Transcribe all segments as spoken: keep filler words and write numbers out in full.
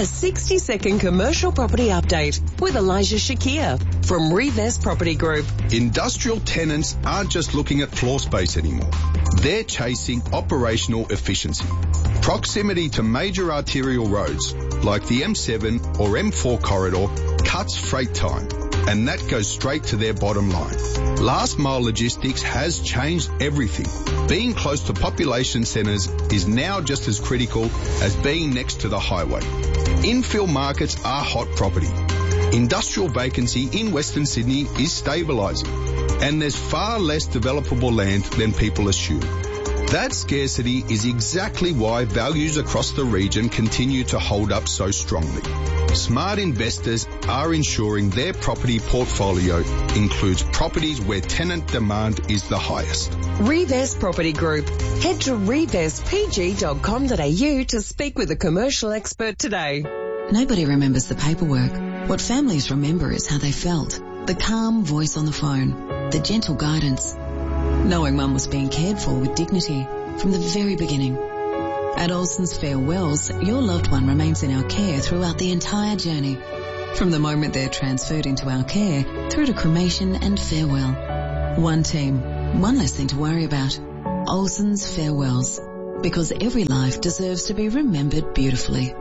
A sixty second commercial property update with Elijah Shakir from Reves Property Group. Industrial tenants aren't just looking at floor space anymore. They're chasing operational efficiency. Proximity to major arterial roads like the M seven or M four corridor cuts freight time, and that goes straight to their bottom line. Last mile logistics has changed everything. Being close to population centres is now just as critical as being next to the highway. Infill markets are hot property. Industrial vacancy in Western Sydney is stabilising, and there's far less developable land than people assume. That scarcity is exactly why values across the region continue to hold up so strongly. Smart investors are ensuring their property portfolio includes properties where tenant demand is the highest. Reves Property Group. Head to reves p g dot com dot a u to speak with a commercial expert today. Nobody remembers the paperwork. What families remember is how they felt. The calm voice on the phone. The gentle guidance. Knowing mum was being cared for with dignity from the very beginning. At Olsen's Farewells, your loved one remains in our care throughout the entire journey. From the moment they're transferred into our care through to cremation and farewell. One team, one less thing to worry about. Olsen's Farewells. Because every life deserves to be remembered beautifully.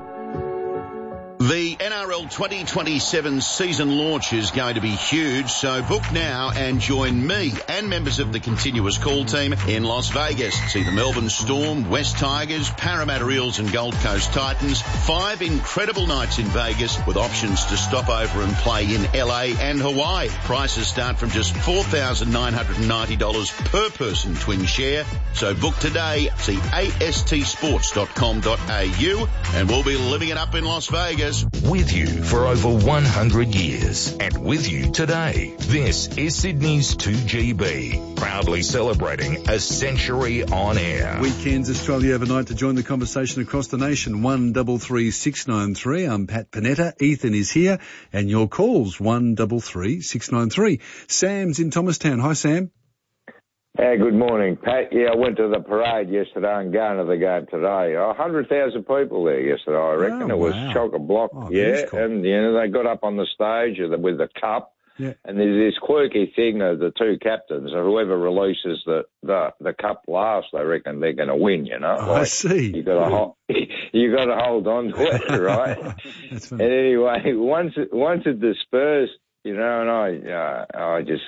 The N R L twenty twenty-seven season launch is going to be huge, so book now and join me and members of the Continuous Call team in Las Vegas. See the Melbourne Storm, West Tigers, Parramatta Eels and Gold Coast Titans. Five incredible nights in Vegas with options to stop over and play in L A and Hawaii. Prices start from just four thousand nine hundred ninety dollars per person twin share. So book today. See a s t sports dot com dot a u and we'll be living it up in Las Vegas. With you for over one hundred years and with you today. This is Sydney's two G B, proudly celebrating a century on air. Weekends Australia overnight to join the conversation across the nation. one double three six nine three. I'm Pat Panetta. Ethan is here and your calls one double three six nine three. Sam's in Thomastown. Hi, Sam. Yeah, good morning, Pat. Yeah, I went to the parade yesterday and going to the game today. A hundred thousand people there yesterday, I reckon. Oh, it was wow. chock-a-block. Oh, yeah, cool. and you know they got up on the stage with the cup, yeah. and there's this quirky thing of the two captains, or whoever releases the, the, the cup last, they reckon they're going to win. You know, oh, like, I see. You got to hold, you got to hold on to it, right? That's funny. And anyway, once it, once it dispersed, you know, and I uh, I just.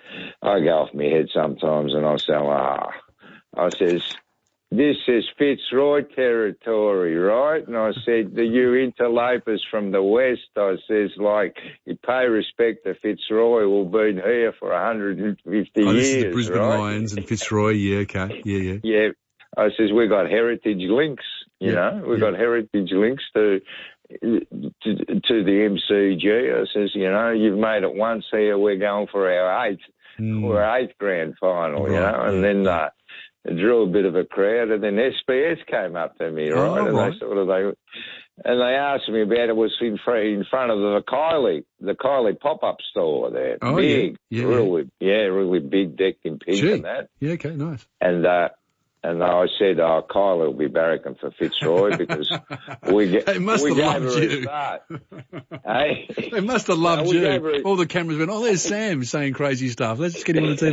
I go off my head sometimes and I say, ah, I says, this is Fitzroy territory, right? And I said, the you interlopers from the west, I says, like, you pay respect to Fitzroy, we've been here for one hundred fifty oh, years, this is the Brisbane right? Lions and Fitzroy, yeah, okay, yeah, yeah. Yeah, I says, we got heritage links, you yeah. know, we yeah. got heritage links to... To, to the M C G. I says, you know, you've made it once here, we're going for our eighth, mm. or our eighth grand final, right, you know, and yeah. then uh, it drew a bit of a crowd, and then S B S came up to me, right, oh, and right. they sort of, they, and they asked me about it, was in front, in front of the Kylie, the Kylie pop-up store there, oh, big, yeah. Yeah, really, yeah. yeah, really big deck in pink Gee. and that. Yeah, okay, nice. And, uh, And I said, oh, Kylie will be barracking for Fitzroy because we get. They must we have gave loved her you. A start. Hey? They must have loved no, you. All the cameras went, oh, there's Sam saying crazy stuff. Let's just get him on the T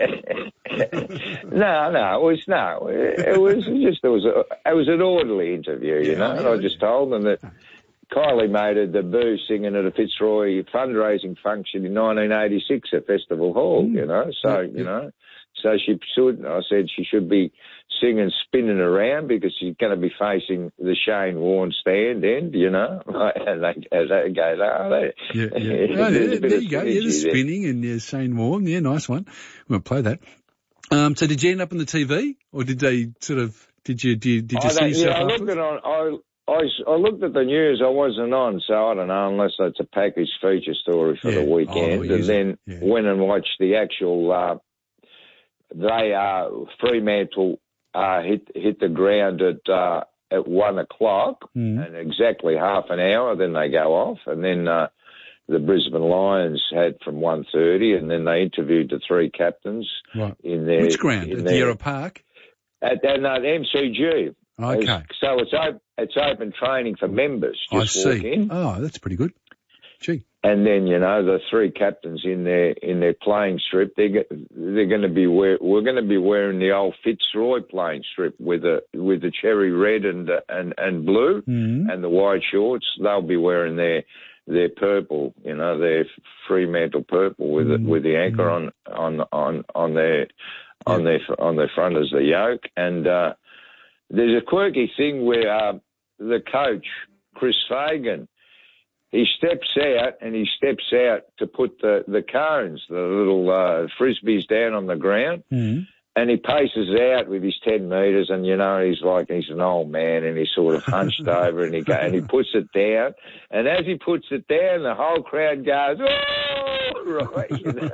V. no, no, it was no. It was just it was a, it was an orderly interview, you yeah, know. yeah, And I just told them that Kylie made a debut singing at a Fitzroy fundraising function in nineteen eighty-six at Festival Hall, mm. you know. So, yeah, you know. So she should, I said she should be singing Spinning Around because she's going to be facing the Shane Warne stand end, you know. And they, they go, oh, they, yeah, yeah. No, there, there you go. Yeah, the spinning and yeah, Shane Warne. Yeah, nice one. We'll play that. Um, so did you end up on the T V or did they sort of, did you, did you, did you see yourself Yeah, I looked at on, I, I, I looked at the news. I wasn't on, so I don't know, unless it's a package feature story for yeah. the weekend. Oh, and then yeah. went and watched the actual, uh, they, uh, Fremantle, uh, hit, hit the ground at, uh, at one o'clock mm. and exactly half an hour, then they go off. And then, uh, the Brisbane Lions had from one thirty and then they interviewed the three captains right. in their, which ground? in at their, Yarra Park? At, at no, M C G. Okay. So it's open, it's open training for members. Just I walk see. in. Oh, that's pretty good. Gee. And then, you know, the three captains in their in their playing strip, they're go- they're going to be wear, we're going to be wearing the old Fitzroy playing strip with the with the cherry red and uh, and and blue Mm-hmm. and the white shorts. They'll be wearing their their purple, you know, their Fremantle purple with Mm-hmm. the, with the anchor on on on on their on their on their front as the yoke. And uh, there's a quirky thing where uh, the coach Chris Fagan, he steps out and he steps out to put the, the cones, the little uh, frisbees down on the ground. Mm-hmm. And he paces out with his ten metres, and you know he's like he's an old man, and he's sort of hunched over, and he go, and he puts it down, and as he puts it down, the whole crowd goes, "Oh!" Right, you know?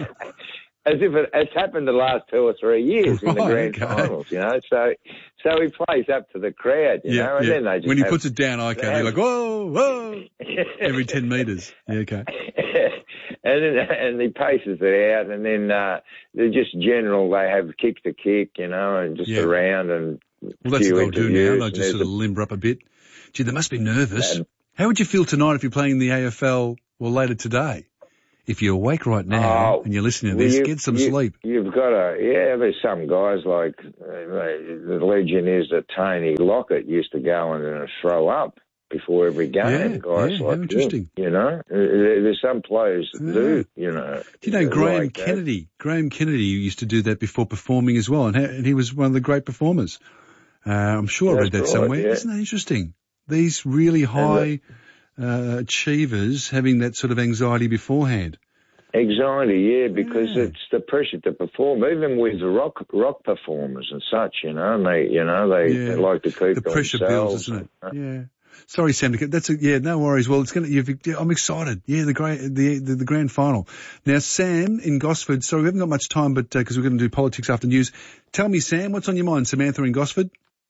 As if it, it's happened the last two or three years in the Right, grand okay. finals, you know. So, so he plays up to the crowd, you Yeah, know, and yeah. then they just when he have- puts it down, okay, they you're have- like, whoa, whoa, every ten metres. Yeah, okay. and then, and he paces it out, and then uh, they're just general. They have kick to kick, you know, and just Yeah. around and. Well, that's few what they'll do now. interviews, They'll and just sort of there's limber up a bit. Gee, they must be nervous. And- How would you feel tonight if you're playing the A F L, well, later today? If you're awake right now Oh, and you're listening to well, this, you- get some you- sleep. You've got to, yeah, there's some guys like, uh, the legend is that Tony Lockett used to go in and throw up before every game. Yeah, guys yeah, how like him, interesting. you know. There- There's some players that do, you know. Do you know Graham like that. Kennedy? Graham Kennedy used to do that before performing as well, and, ha- and he was one of the great performers. Uh, I'm sure I read that That's right, somewhere. yeah. Isn't that interesting? These really high uh, achievers having that sort of anxiety beforehand. Anxiety, yeah, because Yeah. it's the pressure to perform, even with rock rock performers and such, you know, and they, you know, they, Yeah. they like to keep The pressure builds, themselves. isn't it? and- Yeah. Sorry, Sam. That's a, yeah. No worries. Well, it's gonna. You've, yeah, I'm excited. Yeah, the great, the, the the grand final. Now, Sam in Gosford. Sorry, we haven't got much time, but because we're going to do politics after news. Tell me, Sam, what's on your mind? Samantha in Gosford.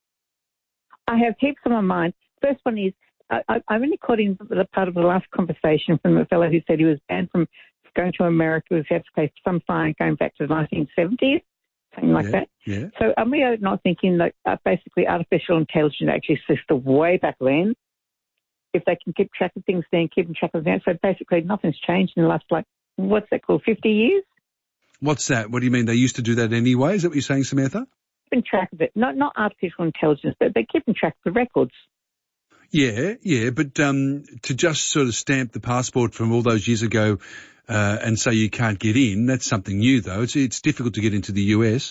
I have heaps on my mind. First one is, I, I, I really caught in the part of the last conversation from a fellow who said he was banned from going to America because he had to pay some fine going back to the nineteen seventies, something like yeah, that. Yeah. So am we not thinking that uh, basically artificial intelligence actually existed way back then? If they can keep track of things then, keep track of that. So basically nothing's changed in the last, like, what's that called, fifty years? What's that? What do you mean? They used to do that anyway? Is that what you're saying, Samantha? Keeping track of it. Not, not artificial intelligence, but they're keeping track of the records. Yeah, yeah, but um, to just sort of stamp the passport from all those years ago uh, and say you can't get in, that's something new, though. It's it's difficult to get into the U S.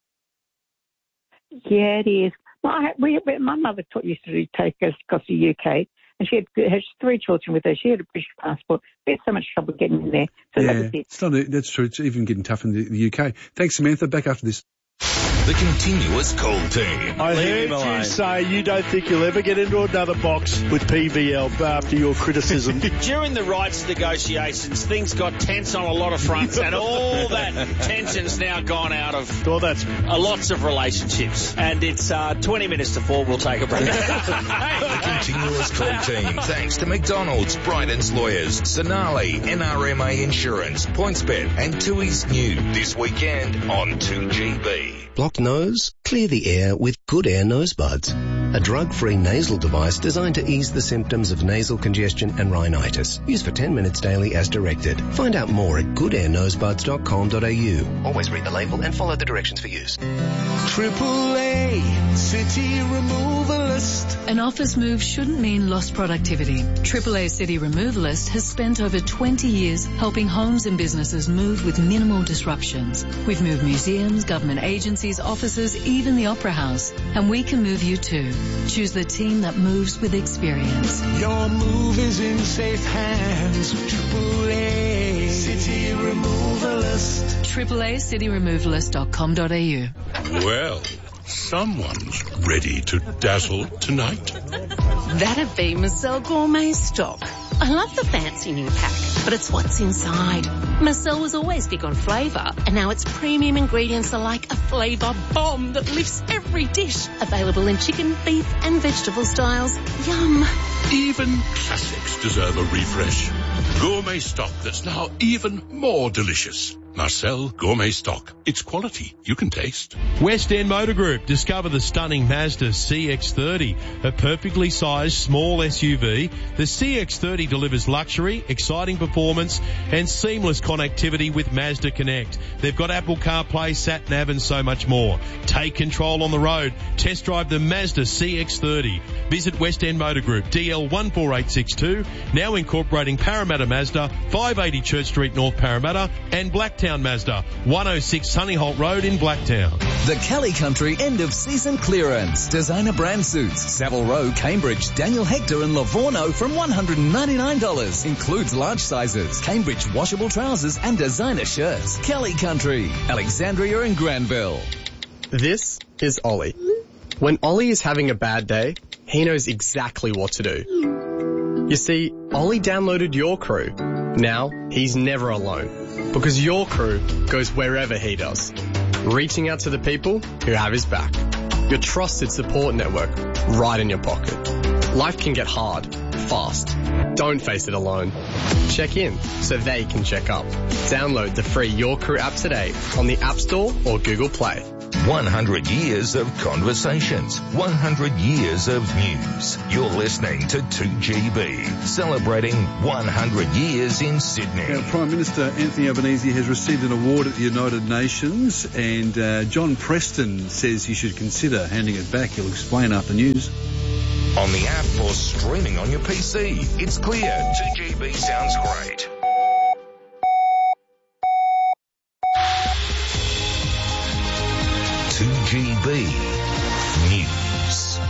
Yeah, it is. My, we, my mother taught used to take us across the U K, and she had, had three children with her. She had a British passport. We had so much trouble getting in there. So that Yeah, was it. it's not. A, that's true. It's even getting tough in the, the U K. Thanks, Samantha. Back after this. The continuous call team. I Leave him heard alone. you say you don't think you'll ever get into another box with P V L after your criticism. During the rights negotiations, things got tense on a lot of fronts, and all that tension's now gone out of Well, that's uh, lots of relationships. And it's uh, twenty minutes to four. We'll take a break. The continuous call team. Thanks to McDonald's, Bryden's Lawyers, Sonali, N R M A Insurance, PointsBet, and Tui's New this weekend on two G B. Blocked nose? Clear the air with Good Air Nose Buds, a drug-free nasal device designed to ease the symptoms of nasal congestion and rhinitis. Use for ten minutes daily as directed. Find out more at good air nose buds dot com dot a u. Always read the label and follow the directions for use. Triple A City Removalist. An office move shouldn't mean lost productivity. Triple A City Removalist has spent over twenty years helping homes and businesses move with minimal disruptions. We've moved museums, government agencies, offices, even the Opera House. And we can move you too. Choose the team that moves with experience. Your move is in safe hands. Triple A City Removalist. triple A city removalist dot com dot a u. Well, someone's ready to dazzle tonight. That'd be Marcel Gourmet stock. I love the fancy new pack, but it's what's inside. Marcel was always big on flavour, and now its premium ingredients are like a flavour bomb that lifts every dish. Available in chicken, beef and vegetable styles. Yum. Even classics deserve a refresh. Gourmet stock that's now even more delicious. Marcel Gourmet Stock. It's quality you can taste. West End Motor Group. Discover the stunning Mazda C X thirty, a perfectly sized small S U V. The C X thirty delivers luxury, exciting performance and seamless connectivity with Mazda Connect. They've got Apple CarPlay, SatNav and so much more. Take control on the road. Test drive the Mazda C X thirty. Visit West End Motor Group, D L one four eight six two, now incorporating Parramatta Mazda, five eighty Church Street, North Parramatta, and Blacktown Mazda, one oh six Sunnyholt Road in Blacktown. The Kelly Country end of season clearance. Designer brand suits, Savile Row, Cambridge, Daniel Hector and Livorno from one hundred ninety-nine dollars. Includes large sizes, Cambridge washable trousers and designer shirts. Kelly Country, Alexandria and Granville. This is Ollie. When Ollie is having a bad day, he knows exactly what to do. You see, Ollie downloaded Your Crew. Now, he's never alone, because Your Crew goes wherever he does, reaching out to the people who have his back. Your trusted support network right in your pocket. Life can get hard, fast. Don't face it alone. Check in so they can check up. Download the free Your Crew app today on the App Store or Google Play. one hundred years of conversations, one hundred years of news. You're listening to two G B, celebrating one hundred years in Sydney. Now, Prime Minister Anthony Albanese has received an award at the United Nations, and uh, John Preston says he should consider handing it back. He'll explain after news. On the app or streaming on your P C, it's clear. two G B sounds great. two G B News.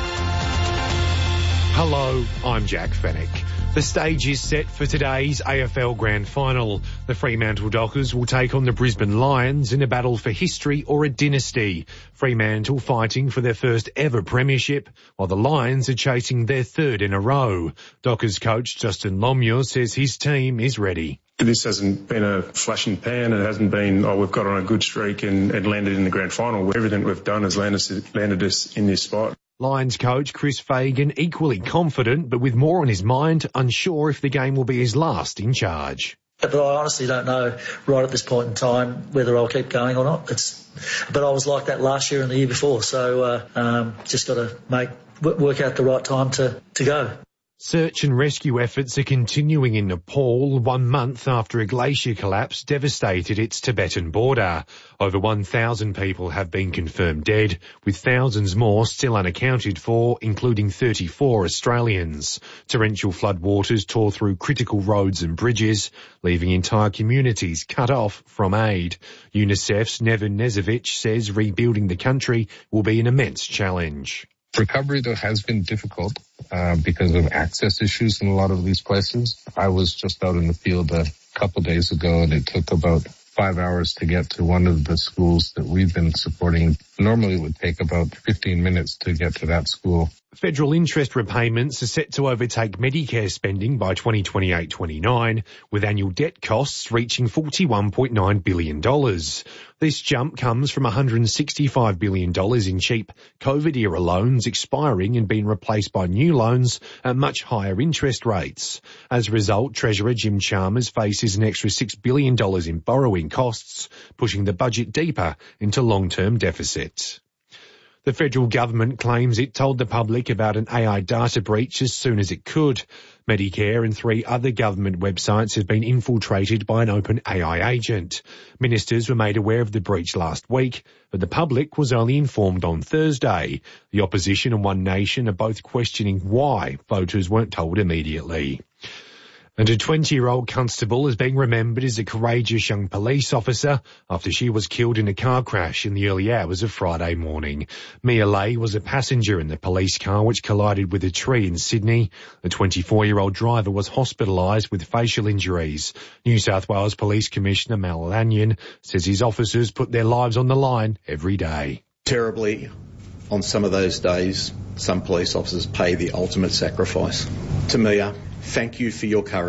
Hello, I'm Jack Fennick. The stage is set for today's A F L Grand Final. The Fremantle Dockers will take on the Brisbane Lions in a battle for history or a dynasty. Fremantle fighting for their first ever premiership, while the Lions are chasing their third in a row. Dockers coach Justin Lomure says his team is ready. This hasn't been a flash in the pan. It hasn't been, oh, we've got on a good streak and, and landed in the grand final. Everything we've done has landed us, landed us in this spot. Lions coach Chris Fagan equally confident, but with more on his mind, unsure if the game will be his last in charge. But I honestly don't know right at this point in time whether I'll keep going or not. It's, but I was like that last year and the year before, so uh, um, just got to make work out the right time to, to go. Search and rescue efforts are continuing in Nepal one month after a glacier collapse devastated its Tibetan border. Over one thousand people have been confirmed dead, with thousands more still unaccounted for, including thirty-four Australians. Torrential floodwaters tore through critical roads and bridges, leaving entire communities cut off from aid. UNICEF's Nevin Nezovic says rebuilding the country will be an immense challenge. Recovery, though, has been difficult uh, because of access issues in a lot of these places. I was just out in the field a couple days ago, and it took about five hours to get to one of the schools that we've been supporting. Normally it would take about fifteen minutes to get to that school. Federal interest repayments are set to overtake Medicare spending by twenty twenty-eight twenty-nine, with annual debt costs reaching forty-one point nine billion dollars. This jump comes from one hundred sixty-five billion dollars in cheap COVID-era loans expiring and being replaced by new loans at much higher interest rates. As a result, Treasurer Jim Chalmers faces an extra six billion dollars in borrowing costs, pushing the budget deeper into long-term deficits. The federal government claims it told the public about an A I data breach as soon as it could. Medicare and three other government websites have been infiltrated by an open A I agent. Ministers were made aware of the breach last week, but the public was only informed on Thursday. The opposition and One Nation are both questioning why voters weren't told immediately. And a twenty-year-old constable is being remembered as a courageous young police officer after she was killed in a car crash in the early hours of Friday morning. Mia Lay was a passenger in the police car which collided with a tree in Sydney. The twenty-four-year-old driver was hospitalised with facial injuries. New South Wales Police Commissioner Mal Lanyon says his officers put their lives on the line every day. Terribly, on some of those days, some police officers pay the ultimate sacrifice. To Mia, thank you for your courage.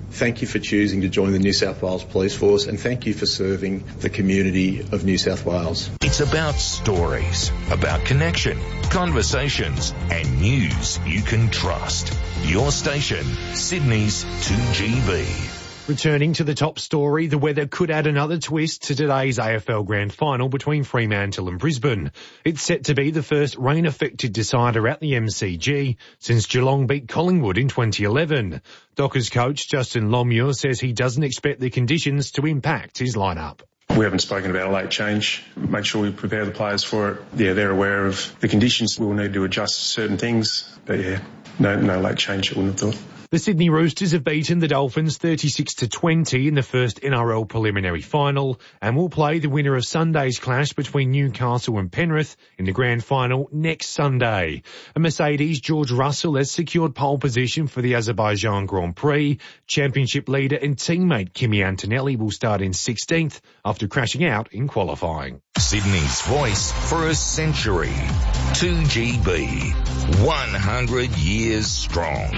Thank you for choosing to join the New South Wales Police Force, and thank you for serving the community of New South Wales. It's about stories, about connection, conversations, and news you can trust. Your station, Sydney's two G B. Returning to the top story, the weather could add another twist to today's A F L Grand Final between Fremantle and Brisbane. It's set to be the first rain-affected decider at the M C G since Geelong beat Collingwood in twenty eleven. Dockers coach Justin Longmuir says he doesn't expect the conditions to impact his lineup. We haven't spoken about a late change. Make sure we prepare the players for it. Yeah, they're aware of the conditions. We'll need to adjust certain things. But yeah, no, no late change, I wouldn't have thought. The Sydney Roosters have beaten the Dolphins thirty-six to twenty in the first N R L preliminary final and will play the winner of Sunday's clash between Newcastle and Penrith in the grand final next Sunday. A Mercedes George Russell has secured pole position for the Azerbaijan Grand Prix. Championship leader and teammate Kimi Antonelli will start in sixteenth after crashing out in qualifying. Sydney's voice for a century. two G B. one hundred years strong.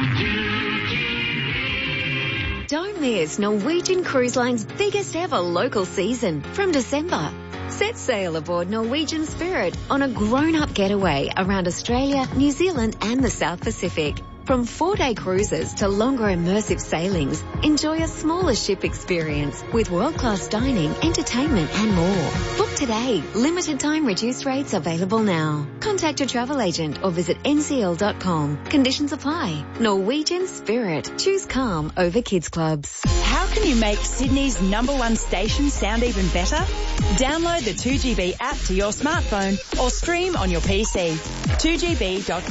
Don't miss Norwegian Cruise Line's biggest ever local season from December. Set sail aboard Norwegian Spirit on a grown-up getaway around Australia, New Zealand and the South Pacific. From four-day cruises to longer immersive sailings, enjoy a smaller ship experience with world-class dining, entertainment and more. Book today. Limited time reduced rates available now. Contact your travel agent or visit N C L dot com. Conditions apply. Norwegian Spirit. Choose calm over kids clubs. How can you make Sydney's number one station sound even better? Download the two G B app to your smartphone or stream on your P C. two G B dot com.